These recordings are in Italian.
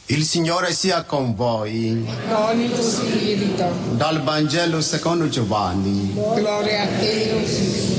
Il Signore sia con voi. Con il tuo spirito. Dal Vangelo secondo Giovanni. Gloria a te, o Signore.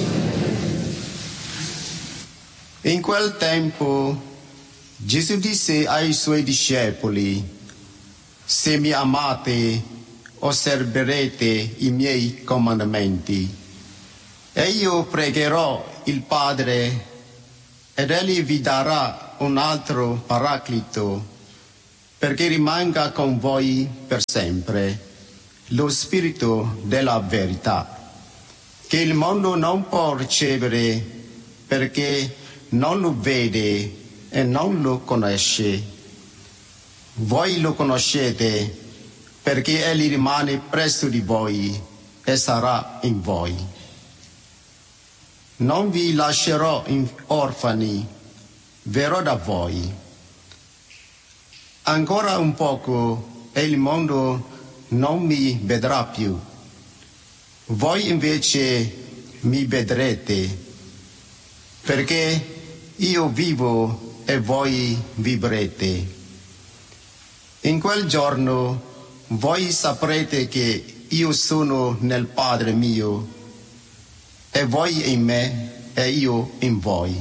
In quel tempo Gesù disse ai suoi discepoli: se mi amate, osserverete i miei comandamenti. E io pregherò il Padre, ed Egli vi darà un altro Paraclito, perché rimanga con voi per sempre, lo Spirito della verità, che il mondo non può ricevere perché non lo vede e non lo conosce. Voi lo conoscete perché Egli rimane presso di voi e sarà in voi. Non vi lascerò orfani, verrò da voi. Ancora un poco e il mondo non mi vedrà più. Voi invece mi vedrete, perché io vivo e voi vivrete. In quel giorno voi saprete che io sono nel Padre mio, e voi in me e io in voi.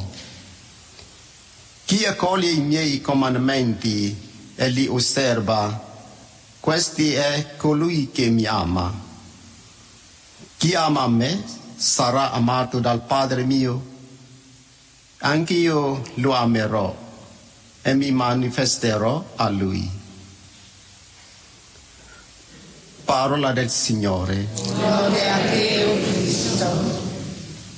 Chi accoglie i miei comandamenti e li osserva, questi è colui che mi ama. Chi ama me sarà amato dal Padre mio. Anch'io lo amerò e mi manifesterò a lui. Parola del Signore. Gloria a te,